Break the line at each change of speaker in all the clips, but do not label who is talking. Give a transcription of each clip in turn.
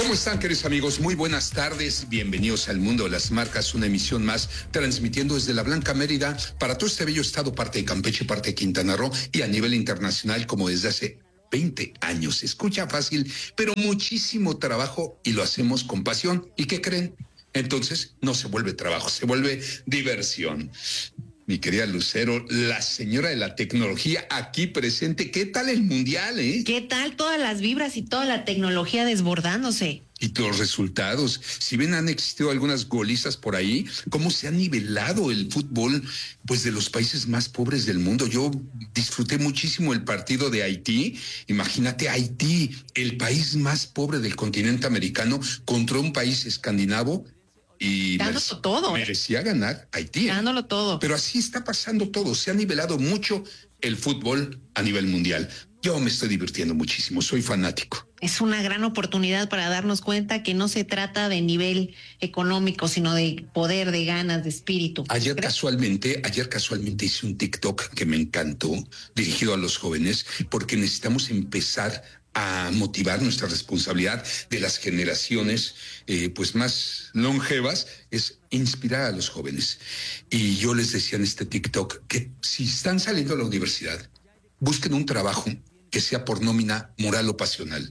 ¿Cómo están, queridos amigos? Muy buenas tardes. Bienvenidos al Mundo de las Marcas, una emisión más transmitiendo desde la Blanca Mérida para todo este bello estado, parte de Campeche, parte de Quintana Roo y a nivel internacional como desde hace 20 años. Se escucha fácil, pero muchísimo trabajo y lo hacemos con pasión. ¿Y qué creen? Entonces no se vuelve trabajo, se vuelve diversión. Mi querida Lucero, la señora de la tecnología aquí presente. ¿Qué tal el mundial,
¿Qué tal todas las vibras y toda la tecnología desbordándose?
Y los resultados, si ven, han existido algunas golizas por ahí, cómo se ha nivelado el fútbol, pues, de los países más pobres del mundo. Yo disfruté muchísimo el partido de Haití. Imagínate, Haití, el país más pobre del continente americano, contra un país escandinavo. Y
dándolo todo.
Merecía ganar Haití.
Dándolo todo.
Pero así está pasando todo. Se ha nivelado mucho el fútbol a nivel mundial. Yo me estoy divirtiendo muchísimo. Soy fanático.
Es una gran oportunidad para darnos cuenta que no se trata de nivel económico, sino de poder, de ganas, de espíritu.
Ayer casualmente hice un TikTok que me encantó, dirigido a los jóvenes, porque necesitamos empezar a motivar. Nuestra responsabilidad de las generaciones pues más longevas es inspirar a los jóvenes. Y yo les decía en este TikTok que si están saliendo a la universidad, busquen un trabajo que sea por nómina moral o pasional,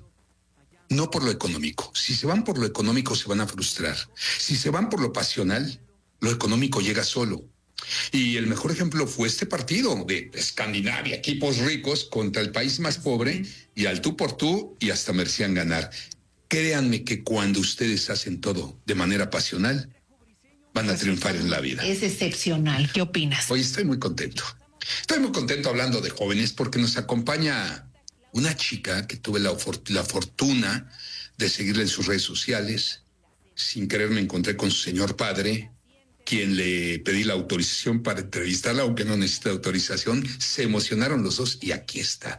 no por lo económico. Si se van por lo económico se van a frustrar. Si se van por lo pasional, lo económico llega solo. Y el mejor ejemplo fue este partido de Escandinavia, equipos ricos contra el país más pobre, y al tú por tú, y hasta merecían ganar. Créanme que cuando ustedes hacen todo de manera pasional, van a triunfar en la vida.
Es excepcional. ¿Qué opinas?
Hoy estoy muy contento. Estoy muy contento hablando de jóvenes porque nos acompaña una chica que tuve la fortuna de seguirla en sus redes sociales. Sin querer me encontré con su señor padre, quien le pedí la autorización para entrevistarla, aunque no necesita autorización. Se emocionaron los dos y aquí está.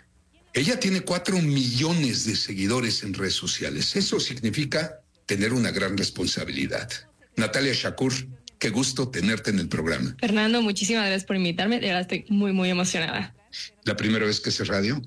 Ella tiene 4 millones de seguidores en redes sociales. Eso significa tener una gran responsabilidad. Natalia Shakur, qué gusto tenerte en el programa.
Fernando, muchísimas gracias por invitarme. De verdad estoy muy, muy emocionada.
¿La primera vez que haces radio?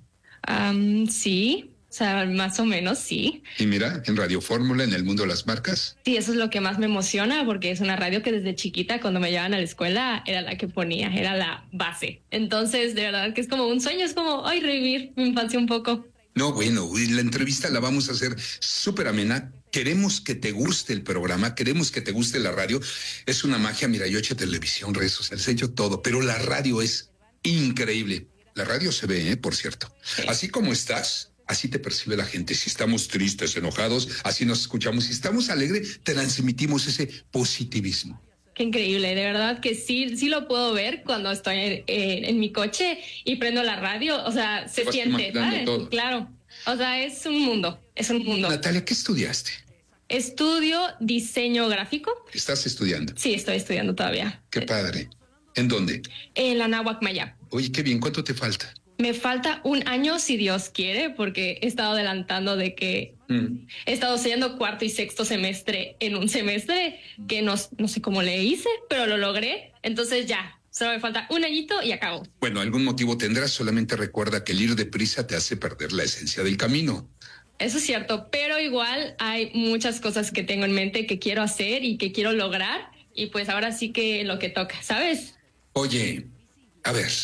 Sí. O sea, más o menos, sí.
Y mira, en Radio Fórmula, en el Mundo de las Marcas.
Sí, eso es lo que más me emociona, porque es una radio que desde chiquita, cuando me llevaban a la escuela, era la que ponía, era la base. Entonces, de verdad que es como un sueño, es como, ay, revivir mi infancia un poco.
No, bueno, la entrevista la vamos a hacer súper amena. Queremos que te guste el programa, queremos que te guste la radio. Es una magia, mira, yo he hecho televisión, redes sociales, he hecho todo, pero la radio es increíble. La radio se ve, por cierto. Sí. Así como estás, así te percibe la gente. Si estamos tristes, enojados, así nos escuchamos. Si estamos alegres, transmitimos ese positivismo.
Qué increíble, de verdad que sí lo puedo ver cuando estoy en mi coche y prendo la radio. O sea, se siente, ¿sabes?
Todo.
Claro. O sea, es un mundo.
Natalia, ¿qué estudiaste?
Estudio diseño gráfico.
¿Estás estudiando?
Sí, estoy estudiando todavía.
Qué padre. ¿En dónde?
En la Náhuac Maya.
Oye, qué bien. ¿Cuánto te falta?
Me falta 1 año, si Dios quiere, porque he estado adelantando de que he estado estudiando 4º y 6º semestre en un semestre que no sé cómo le hice, pero lo logré. Entonces ya, solo me falta 1 añito y acabo.
Bueno, algún motivo tendrás. Solamente recuerda que el ir deprisa te hace perder la esencia del camino.
Eso es cierto, pero igual hay muchas cosas que tengo en mente que quiero hacer y que quiero lograr. Y pues ahora sí que lo que toca, ¿sabes?
Oye, a ver,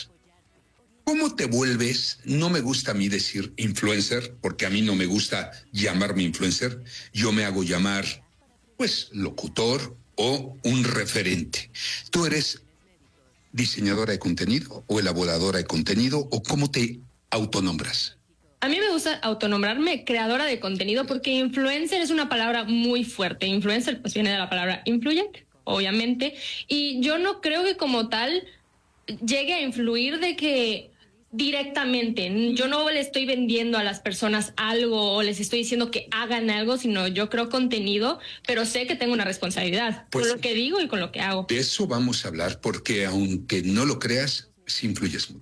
¿cómo te vuelves? No me gusta a mí decir influencer, porque a mí no me gusta llamarme influencer. Yo me hago llamar, pues, locutor o un referente. ¿Tú eres diseñadora de contenido o elaboradora de contenido o cómo te autonombras?
A mí me gusta autonombrarme creadora de contenido porque influencer es una palabra muy fuerte. Influencer pues viene de la palabra influyente, obviamente. Y yo no creo que como tal llegue a influir de que directamente, yo no le estoy vendiendo a las personas algo o les estoy diciendo que hagan algo, sino yo creo contenido, pero sé que tengo una responsabilidad pues, con lo que digo y con lo que hago.
De eso vamos a hablar porque aunque no lo creas, sí influyes mucho.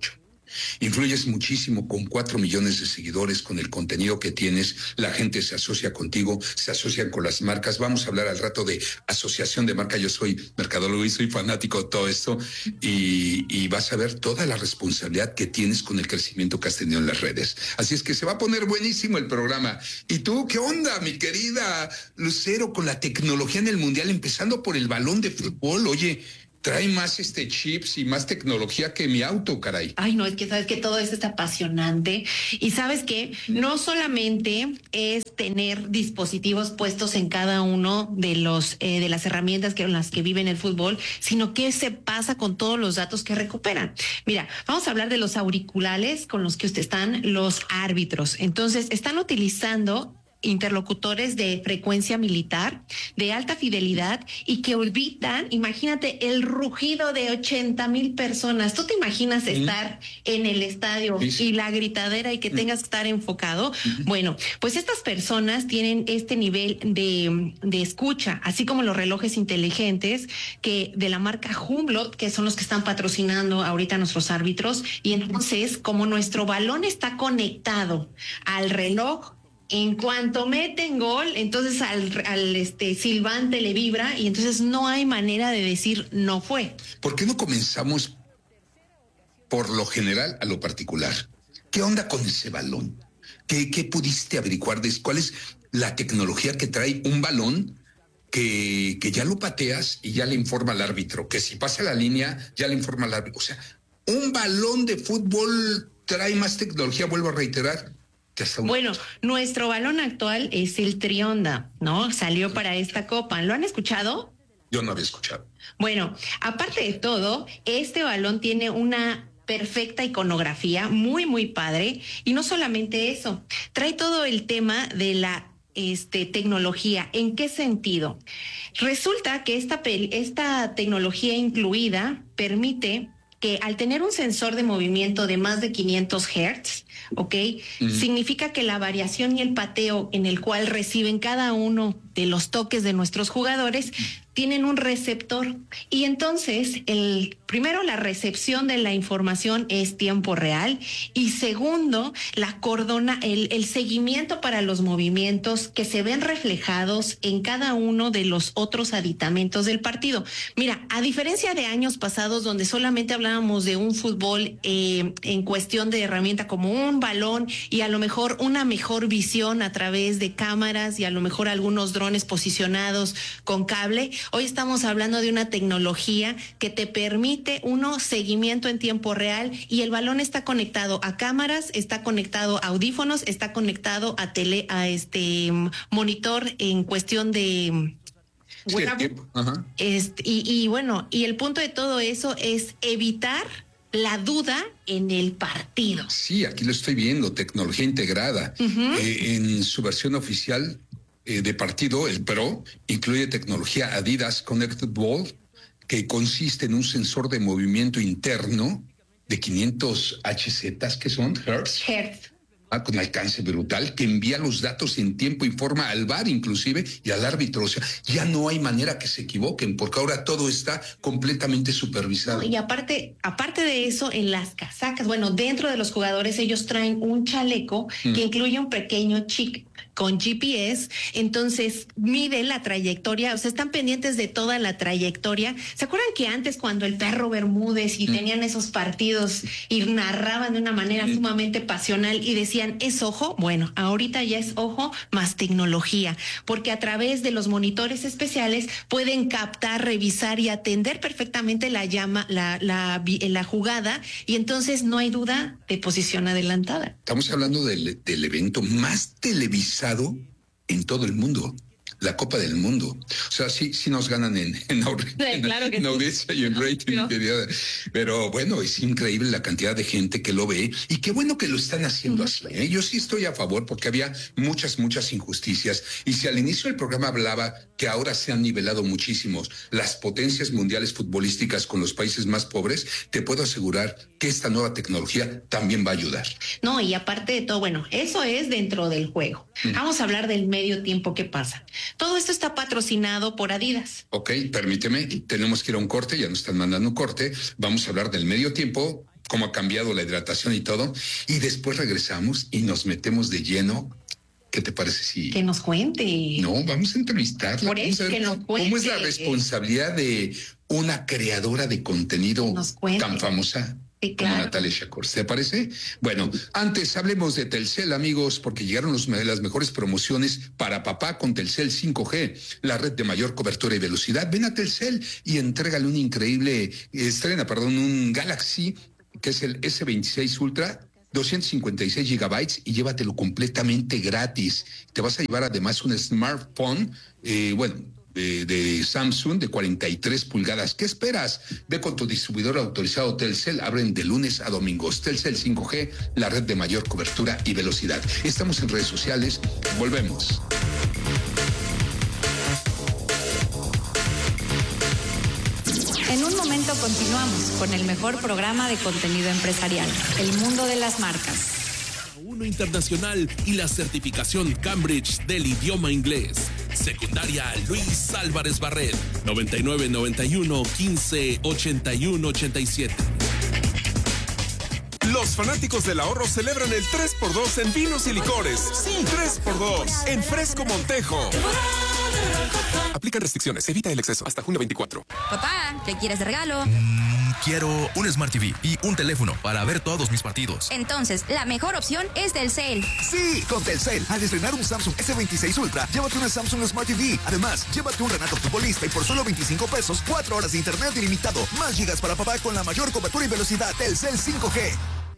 Influyes muchísimo con 4 millones de seguidores, con el contenido que tienes. La gente se asocia contigo, se asocian con las marcas. Vamos a hablar al rato de asociación de marca. Yo soy mercadólogo y soy fanático de todo esto. Y vas a ver toda la responsabilidad que tienes con el crecimiento que has tenido en las redes. Así es que se va a poner buenísimo el programa. ¿Y tú qué onda, mi querida Lucero, con la tecnología en el Mundial, empezando por el balón de fútbol? Oye, trae más chips y más tecnología que mi auto, caray.
Ay, no, es que sabes que todo esto es apasionante. Y sabes que no solamente es tener dispositivos puestos en cada uno de de las herramientas en las que viven el fútbol, sino qué se pasa con todos los datos que recuperan. Mira, vamos a hablar de los auriculares con los que están los árbitros. Entonces, están utilizando interlocutores de frecuencia militar, de alta fidelidad y que evitan, imagínate, el rugido de 80,000 personas. ¿Tú te imaginas estar en el estadio y la gritadera y que tengas que estar enfocado? Bueno, pues estas personas tienen este nivel de escucha, así como los relojes inteligentes que de la marca Hublot, que son los que están patrocinando ahorita nuestros árbitros. Y entonces, como nuestro balón está conectado al reloj, en cuanto meten gol, entonces al silbante le vibra y entonces no hay manera de decir no fue.
¿Por qué no comenzamos por lo general a lo particular? ¿Qué onda con ese balón? ¿Qué pudiste averiguar de cuál es la tecnología que trae un balón que ya lo pateas y ya le informa al árbitro? Que si pasa la línea, ya le informa al árbitro. O sea, un balón de fútbol trae más tecnología, vuelvo a reiterar.
Bueno, nuestro balón actual es el Trionda, ¿no? Salió para esta copa. ¿Lo han escuchado?
Yo no había escuchado.
Bueno, aparte de todo, este balón tiene una perfecta iconografía, muy, muy padre. Y no solamente eso, trae todo el tema de la tecnología. ¿En qué sentido? Resulta que esta tecnología incluida permite que al tener un sensor de movimiento de más de 500 Hz, ¿ok? Significa que la variación y el pateo en el cual reciben cada uno de los toques de nuestros jugadores tienen un receptor. Y entonces, primero, la recepción de la información es tiempo real. Y segundo, el seguimiento para los movimientos que se ven reflejados en cada uno de los otros aditamentos del partido. Mira, a diferencia de años pasados donde solamente hablábamos de un fútbol en cuestión de herramienta como un balón y a lo mejor una mejor visión a través de cámaras y a lo mejor algunos drones posicionados con cable, hoy estamos hablando de una tecnología que te permite seguimiento en tiempo real y el balón está conectado a cámaras, está conectado a audífonos, está conectado a monitor en cuestión de y el punto de todo eso es evitar la duda en el partido.
Sí, aquí lo estoy viendo, tecnología integrada. En su versión oficial de partido, el Pro, incluye tecnología Adidas Connected Ball, que consiste en un sensor de movimiento interno de 500 Hz, que son Hertz. Con alcance brutal, que envía los datos en tiempo y forma al VAR inclusive y al árbitro. O sea, ya no hay manera que se equivoquen porque ahora todo está completamente supervisado.
Y aparte de eso, en las casacas, bueno, dentro de los jugadores ellos traen un chaleco que incluye un pequeño chip con GPS, entonces miden la trayectoria, o sea, están pendientes de toda la trayectoria. ¿Se acuerdan que antes cuando el Perro Bermúdez y tenían esos partidos y narraban de una manera sumamente pasional y decían, ¿es ojo? Bueno, ahorita ya es ojo más tecnología, porque a través de los monitores especiales pueden captar, revisar y atender perfectamente la jugada y entonces no hay duda de posición adelantada.
Estamos hablando del evento más televisado en todo el mundo, la Copa del Mundo. O sea, sí nos ganan en audiencia y en rating. No. Pero bueno, es increíble la cantidad de gente que lo ve y qué bueno que lo están haciendo así. Yo sí estoy a favor porque había muchas injusticias y si al inicio del programa hablaba que ahora se han nivelado muchísimos las potencias mundiales futbolísticas con los países más pobres, te puedo asegurar que esta nueva tecnología también va a ayudar.
No, y aparte de todo, bueno, eso es dentro del juego. Vamos a hablar del medio tiempo que pasa. Todo esto está patrocinado por Adidas.
Ok, permíteme, tenemos que ir a un corte, ya nos están mandando un corte. Vamos a hablar del medio tiempo cómo ha cambiado la hidratación y todo, y después regresamos y nos metemos de lleno. ¿Qué te parece si...?
Que nos cuente.
No, vamos a entrevistarla.
Por eso, que nos cuente.
¿Cómo es la responsabilidad de una creadora de contenido tan famosa?
Sí, claro.
Como Natalia Shakor, ¿te parece? Bueno, antes hablemos de Telcel, amigos, porque llegaron las mejores promociones para papá con Telcel 5G, la red de mayor cobertura y velocidad. Ven a Telcel y entrégale un Galaxy, que es el S26 Ultra, 256 gigabytes y llévatelo completamente gratis. Te vas a llevar además un smartphone, de Samsung de 43 pulgadas. ¿Qué esperas? Ve con tu distribuidor autorizado Telcel. Abren de lunes a domingos. Telcel 5G, la red de mayor cobertura y velocidad. Estamos en redes sociales. Volvemos.
En un momento continuamos con el mejor programa de contenido empresarial, El Mundo de las Marcas.
Uno internacional y la certificación Cambridge del idioma inglés. Secundaria Luis Álvarez Barret, 9991 15 81 87.
Los fanáticos del ahorro celebran el 3x2 en vinos y licores. Sí, 3x2 en Fresco Montejo. Aplican restricciones, evita el exceso. Hasta junio 24.
Papá, ¿qué quieres de regalo?
Quiero un Smart TV y un teléfono para ver todos mis partidos.
Entonces, la mejor opción es Telcel.
Sí, con Telcel, al estrenar un Samsung S26 Ultra, llévate una Samsung Smart TV. Además, llévate un Renato futbolista y por solo 25 pesos, 4 horas de internet ilimitado. Más gigas para papá con la mayor cobertura y velocidad. Telcel 5G.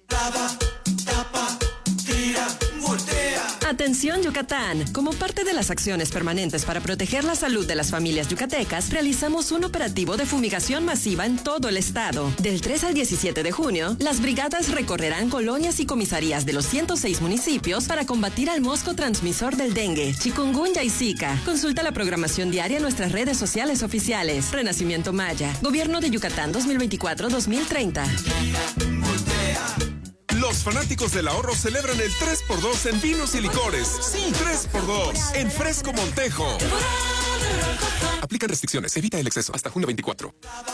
Tapa, tira, voltea.
Atención Yucatán, como parte de las acciones permanentes para proteger la salud de las familias yucatecas, realizamos un operativo de fumigación masiva en todo el estado. Del 3 al 17 de junio, las brigadas recorrerán colonias y comisarías de los 106 municipios para combatir al mosco transmisor del dengue, chikungunya y zika. Consulta la programación diaria en nuestras redes sociales oficiales. Renacimiento Maya, Gobierno de Yucatán 2024-2030.
Los fanáticos del ahorro celebran el 3x2 en vinos y licores. Sí, 3x2 en Fresco Montejo. Aplican restricciones, evita el exceso. Hasta junio 24.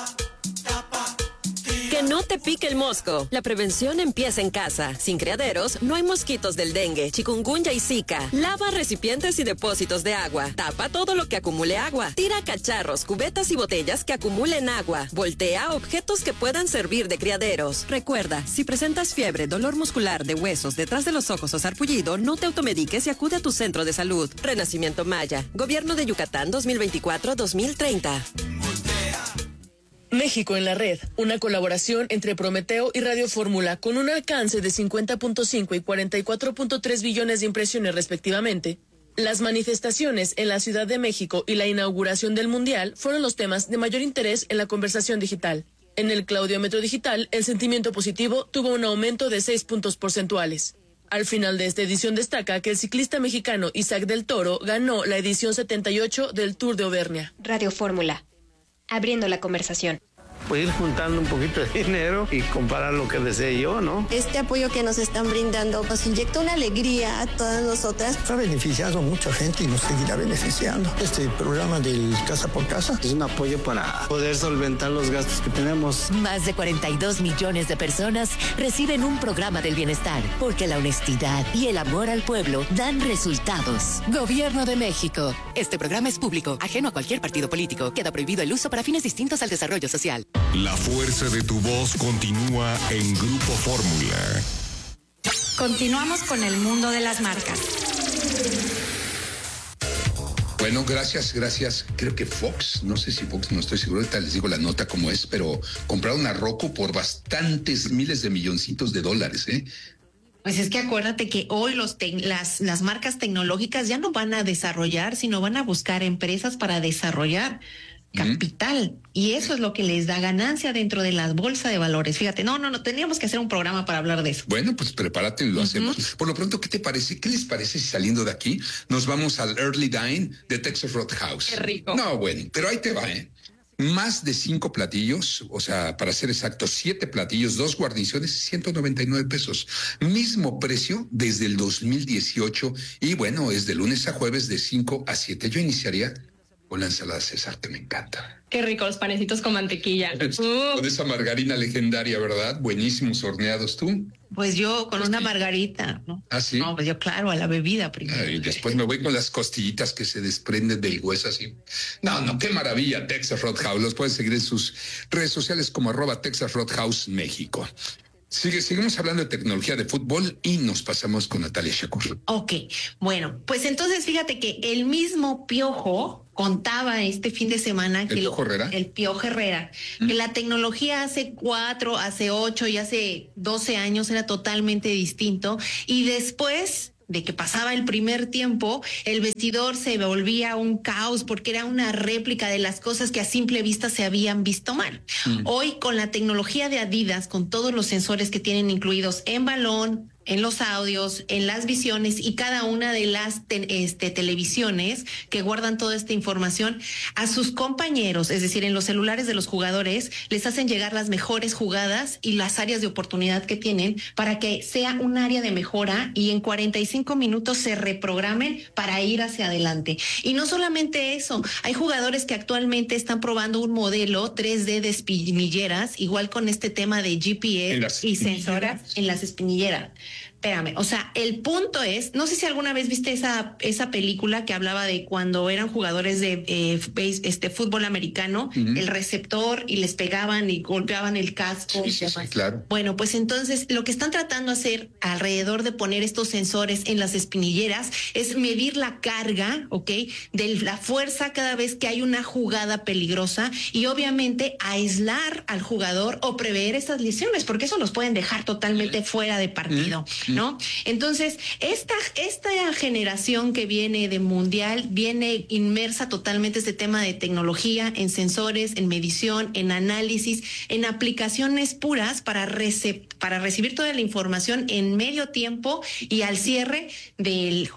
Que no te pique el mosco. La prevención empieza en casa. Sin criaderos, no hay mosquitos del dengue, chikungunya y zika. Lava recipientes y depósitos de agua. Tapa todo lo que acumule agua. Tira cacharros, cubetas y botellas que acumulen agua. Voltea objetos que puedan servir de criaderos. Recuerda, si presentas fiebre, dolor muscular de huesos, detrás de los ojos o sarpullido, no te automediques y acude a tu centro de salud. Renacimiento Maya, Gobierno de Yucatán 2024-2030.
México en la red, una colaboración entre Prometeo y Radio Fórmula con un alcance de 50.5 y 44.3 billones de impresiones respectivamente. Las manifestaciones en la Ciudad de México y la inauguración del Mundial fueron los temas de mayor interés en la conversación digital. En el Claudiómetro Digital, el sentimiento positivo tuvo un aumento de 6 puntos porcentuales. Al final de esta edición destaca que el ciclista mexicano Isaac del Toro ganó la edición 78 del Tour de Auvernia.
Radio Fórmula, abriendo la conversación.
Pues ir juntando un poquito de dinero y comprar lo que desee yo, ¿no?
Este apoyo que nos están brindando nos inyecta una alegría a todas nosotras.
Ha beneficiado a mucha gente y nos seguirá beneficiando. Este programa del Casa por Casa
es un apoyo para poder solventar los gastos que tenemos.
Más de 42 millones de personas reciben un programa del bienestar, porque la honestidad y el amor al pueblo dan resultados. Gobierno de México. Este programa es público, ajeno a cualquier partido político. Queda prohibido el uso para fines distintos al desarrollo social.
La fuerza de tu voz continúa en Grupo Fórmula.
Continuamos con el mundo de las marcas.
Bueno, gracias. Creo que Fox, no sé si Fox, no estoy seguro, ahorita les digo la nota cómo es, pero compraron a Roku por bastantes miles de milloncitos de dólares, ¿eh?
Pues es que acuérdate que hoy las marcas tecnológicas ya no van a desarrollar, sino van a buscar empresas para desarrollar capital, y eso es lo que les da ganancia dentro de la bolsa de valores. Fíjate, no, teníamos que hacer un programa para hablar de eso.
Bueno, pues prepárate y lo hacemos. Por lo pronto, ¿qué les parece si saliendo de aquí nos vamos al Early Dine de Texas Roadhouse?
Qué rico.
No, bueno, pero ahí te va, ¿eh? Más de 5 platillos, o sea, para ser exactos, 7 platillos, 2 guarniciones, 199 pesos. Mismo precio desde el 2018 y bueno, es de lunes a jueves de 5 a 7. Yo iniciaría Con la ensalada César, que me encanta.
Qué rico, los panecitos con mantequilla.
Con esa margarina legendaria, ¿verdad? Buenísimos horneados, ¿tú?
Pues yo con una margarita, ¿no?
¿Ah, sí?
No, pues yo claro, a la bebida primero.
Y después me voy con las costillitas que se desprenden del hueso así. No, qué maravilla, Texas Roadhouse. Los puedes seguir en sus redes sociales como @Texas Roadhouse México. Seguimos hablando de tecnología de fútbol y nos pasamos con Natalia Shakur.
Ok, bueno, pues entonces fíjate que el mismo Piojo contaba este fin de semana que el Piojo Herrera, que la tecnología hace 4, hace 8 y hace 12 años era totalmente distinto, y después de que pasaba el primer tiempo, el vestidor se volvía un caos porque era una réplica de las cosas que a simple vista se habían visto mal. Hoy, con la tecnología de Adidas, con todos los sensores que tienen incluidos en balón, en los audios, en las visiones y cada una de las televisiones que guardan toda esta información, a sus compañeros, es decir, en los celulares de los jugadores, les hacen llegar las mejores jugadas y las áreas de oportunidad que tienen para que sea un área de mejora y en 45 minutos se reprogramen para ir hacia adelante. Y no solamente eso, hay jugadores que actualmente están probando un modelo 3D de espinilleras, igual con este tema de GPS y sensoras en las espinilleras. Espérame, o sea, el punto es, no sé si alguna vez viste esa película que hablaba de cuando eran jugadores de fútbol americano, el receptor, y les pegaban y golpeaban el casco.
Sí, claro.
Bueno, pues entonces lo que están tratando de hacer alrededor de poner estos sensores en las espinilleras es medir la carga, ¿ok?, de la fuerza cada vez que hay una jugada peligrosa y obviamente aislar al jugador o prever esas lesiones, porque eso los pueden dejar totalmente fuera de partido, ¿no? Entonces, esta generación que viene de mundial viene inmersa totalmente este tema de tecnología, en sensores, en medición, en análisis, en aplicaciones puras para recibir toda la información en medio tiempo y al cierre del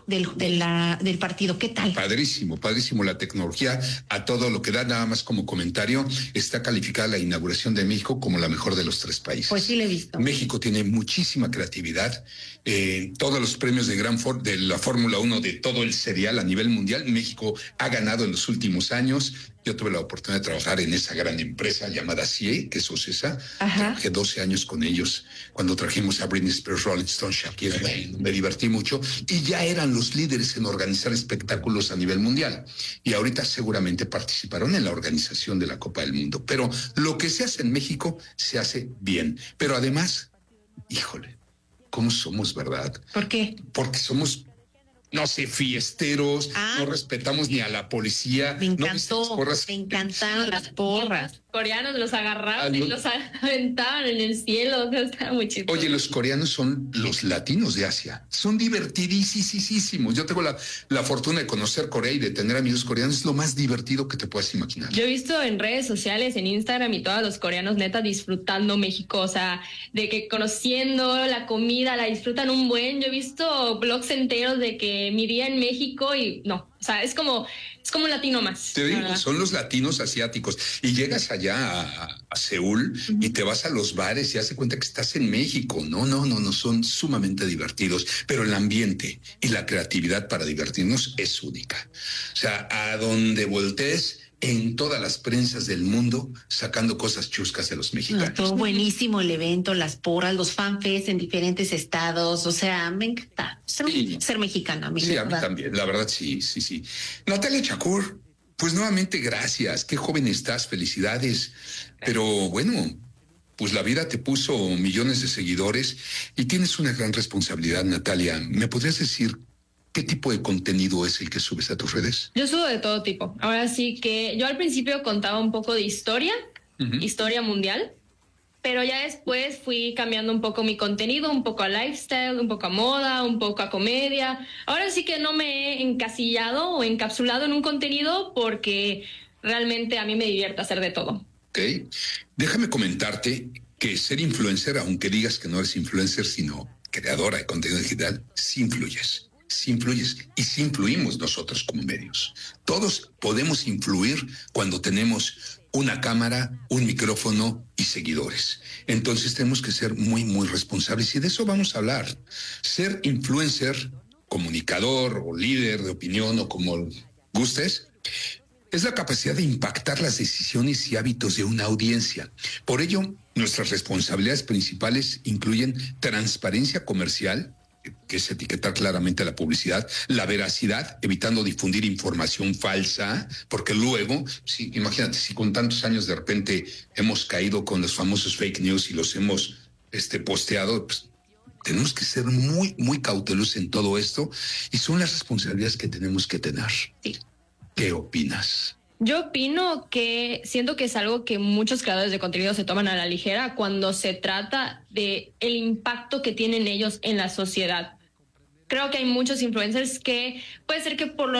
partido. ¿Qué tal?
Padrísimo la tecnología a todo lo que da. Nada más como comentario, está calificada la inauguración de México como la mejor de los 3 países.
Pues sí, lo he visto.
México tiene muchísima creatividad. Todos los premios de la Fórmula 1 de todo el serial a nivel mundial, México ha ganado en los últimos años. Yo tuve la oportunidad de trabajar en esa gran empresa llamada CIE, que es OCESA. Trabajé 12 años con ellos cuando trajimos a Britney Spears, Rolling Stone, Shakira. Me divertí mucho y ya eran los líderes en organizar espectáculos a nivel mundial. Y ahorita seguramente participaron en la organización de la Copa del Mundo. Pero lo que se hace en México se hace bien. Pero además, híjole, ¿cómo somos, verdad?
¿Por qué?
Porque somos, no sé, fiesteros, no respetamos ni a la policía.
Me encantó, me encantaron las porras.
Coreanos los agarraban y los aventaban en el cielo, estaba muy chistoso.
Oye, los coreanos son los latinos de Asia, son divertidísimos. Yo tengo la fortuna de conocer Corea y de tener amigos coreanos, es lo más divertido que te puedas imaginar.
Yo he visto en redes sociales, en Instagram y todos los coreanos neta disfrutando México, o sea, de que conociendo la comida, la disfrutan un buen. Yo he visto blogs enteros de que mi día en México y no, o sea, es como un latino más.
Te digo, son los latinos asiáticos. Y llegas allá a Seúl y te vas a los bares y hace cuenta que estás en México. No, son sumamente divertidos. Pero el ambiente y la creatividad para divertirnos es única. O sea, a donde voltees, en todas las prensas del mundo, sacando cosas chuscas de los mexicanos.
Todo buenísimo el evento, las porras, los fanfests en diferentes estados. O sea, me encanta ser mexicana.
Sí, a mí también, la verdad, sí. Natalia Shakur, pues nuevamente gracias. Qué joven estás, felicidades. Pero bueno, pues la vida te puso millones de seguidores y tienes una gran responsabilidad, Natalia. ¿Me podrías decir qué tipo de contenido es el que subes a tus redes?
Yo subo de todo tipo. Ahora sí que yo al principio contaba un poco de historia mundial, pero ya después fui cambiando un poco mi contenido, un poco a lifestyle, un poco a moda, un poco a comedia. Ahora sí que no me he encasillado o encapsulado en un contenido porque realmente a mí me divierte hacer de todo.
Ok. Déjame comentarte que ser influencer, aunque digas que no eres influencer, sino creadora de contenido digital, sí influyes y sí influimos nosotros como medios. Todos podemos influir cuando tenemos una cámara, un micrófono y seguidores. Entonces tenemos que ser muy, muy responsables y de eso vamos a hablar. Ser influencer, comunicador o líder de opinión o como gustes, es la capacidad de impactar las decisiones y hábitos de una audiencia. Por ello, nuestras responsabilidades principales incluyen transparencia comercial, que es etiquetar claramente la publicidad, la veracidad, evitando difundir información falsa, porque luego, sí, imagínate, si con tantos años de repente hemos caído con los famosos fake news y los hemos posteado, pues tenemos que ser muy, muy cautelosos en todo esto, y son las responsabilidades que tenemos que tener.
Sí.
¿Qué opinas?
Yo opino que siento que es algo que muchos creadores de contenido se toman a la ligera cuando se trata de el impacto que tienen ellos en la sociedad. Creo que hay muchos influencers que puede ser que por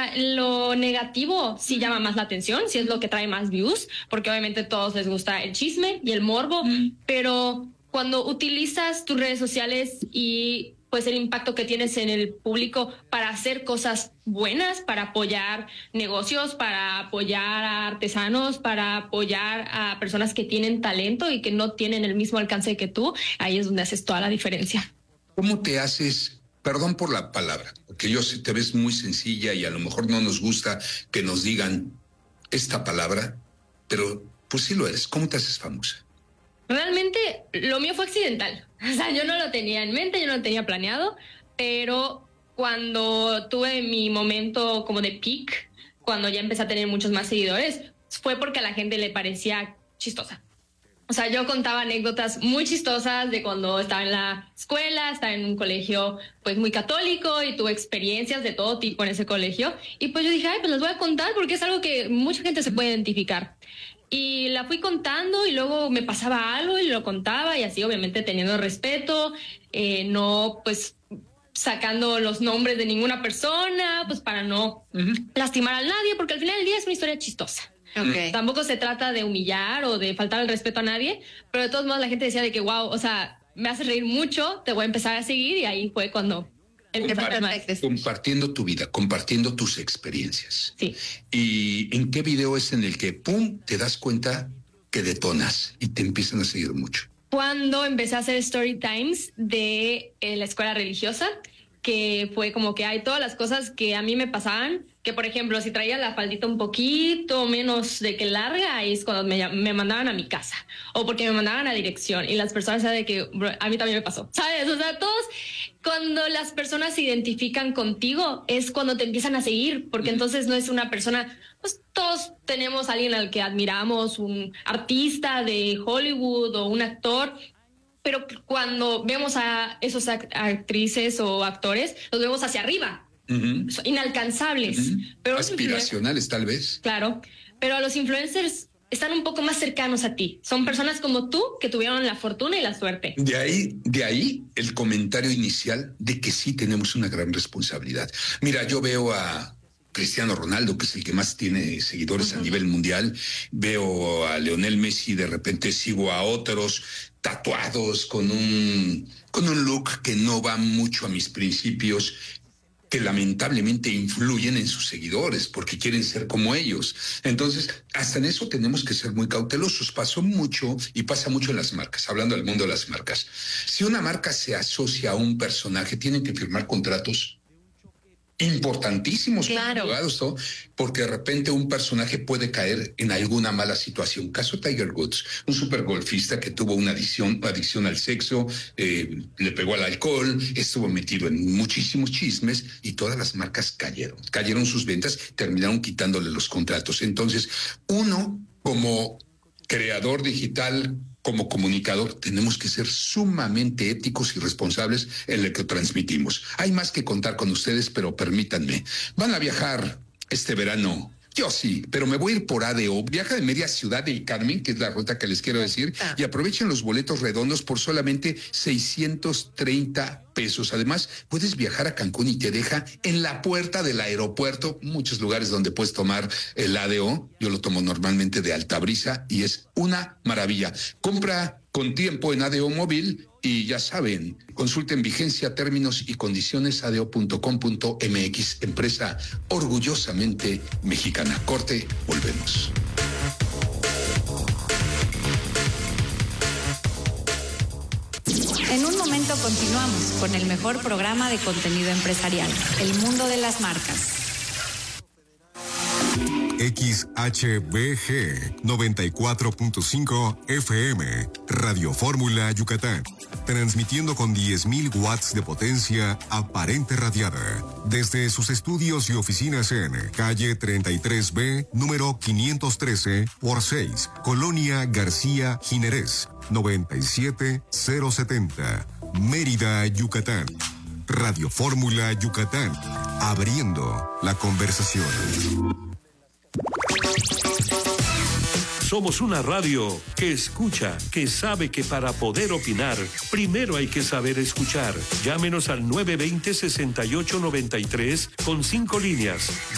lo negativo sí llama más la atención, sí es lo que trae más views, porque obviamente a todos les gusta el chisme y el morbo, pero cuando utilizas tus redes sociales y pues el impacto que tienes en el público para hacer cosas buenas, para apoyar negocios, para apoyar a artesanos, para apoyar a personas que tienen talento y que no tienen el mismo alcance que tú, ahí es donde haces toda la diferencia.
¿Cómo te haces? Perdón por la palabra, porque yo sé te ves muy sencilla y a lo mejor no nos gusta que nos digan esta palabra, pero pues sí lo eres. ¿Cómo te haces famosa?
Realmente lo mío fue accidental. O sea, yo no lo tenía en mente, yo no lo tenía planeado, pero cuando tuve mi momento como de peak, cuando ya empecé a tener muchos más seguidores, fue porque a la gente le parecía chistosa. O sea, yo contaba anécdotas muy chistosas de cuando estaba en la escuela, estaba en un colegio pues muy católico y tuve experiencias de todo tipo en ese colegio. Y pues yo dije, ay, pues las voy a contar porque es algo que mucha gente se puede identificar. Y la fui contando y luego me pasaba algo y lo contaba y así obviamente teniendo respeto, no pues sacando los nombres de ninguna persona, pues para no lastimar a nadie, porque al final del día es una historia chistosa. Okay. Tampoco se trata de humillar o de faltar el respeto a nadie, pero de todos modos la gente decía de que wow, o sea, me hace reír mucho, te voy a empezar a seguir y ahí fue cuando
compartiendo tu vida, compartiendo tus experiencias.
Sí.
¿Y en qué video es en el que pum te das cuenta que detonas y te empiezan a seguir mucho?
Cuando empecé a hacer story times de la escuela religiosa, que fue como que hay todas las cosas que a mí me pasaban, que por ejemplo, si traía la faldita un poquito menos de que larga, ahí es cuando me mandaban a mi casa, o porque me mandaban a dirección, y las personas saben que bro, a mí también me pasó, ¿sabes? O sea, todos, cuando las personas se identifican contigo, es cuando te empiezan a seguir, porque entonces no es una persona, pues todos tenemos a alguien al que admiramos, un artista de Hollywood o un actor, pero cuando vemos a esos actrices o actores, los vemos hacia arriba. Inalcanzables, pero
aspiracionales tal vez.
Claro, pero los influencers están un poco más cercanos a ti. Son personas como tú que tuvieron la fortuna y la suerte.
De ahí el comentario inicial de que sí tenemos una gran responsabilidad. Mira, yo veo a Cristiano Ronaldo, que es el que más tiene seguidores a nivel mundial. Veo a Lionel Messi, de repente sigo a otros tatuados con un look que no va mucho a mis principios, que lamentablemente influyen en sus seguidores porque quieren ser como ellos. Entonces, hasta en eso tenemos que ser muy cautelosos. Pasó mucho y pasa mucho en las marcas, hablando del mundo de las marcas. Si una marca se asocia a un personaje, tienen que firmar contratos importantísimos,
claro,
¿no? Porque de repente un personaje puede caer en alguna mala situación. Caso Tiger Woods, un supergolfista que tuvo una adicción al sexo, le pegó al alcohol, estuvo metido en muchísimos chismes y todas las marcas cayeron sus ventas, terminaron quitándole los contratos. Entonces, uno como creador digital, como comunicador, tenemos que ser sumamente éticos y responsables en lo que transmitimos. Hay más que contar con ustedes, pero permítanme. Van a viajar este verano. Yo sí, pero me voy a ir por ADO. Viaja de media Ciudad del Carmen, que es la ruta que les quiero decir, y aprovechen los boletos redondos por solamente 630 pesos. Además, puedes viajar a Cancún y te deja en la puerta del aeropuerto. Muchos lugares donde puedes tomar el ADO. Yo lo tomo normalmente de Altabrisa y es una maravilla. Compra con tiempo en ADO Móvil y ya saben, consulten vigencia, términos y condiciones ADO.com.mx, empresa orgullosamente mexicana. Corte, volvemos.
En un momento continuamos con el mejor programa de contenido empresarial, El Mundo de las Marcas.
XHBG 94.5 FM, Radio Fórmula Yucatán. Transmitiendo con 10.000 watts de potencia aparente radiada. Desde sus estudios y oficinas en calle 33B, número 513 por 6, Colonia García Jiménez, 97070, Mérida, Yucatán. Radio Fórmula Yucatán, abriendo la conversación.
Somos una radio que escucha, que sabe que para poder opinar, primero hay que saber escuchar. Llámenos al 920-6893 con 5 líneas.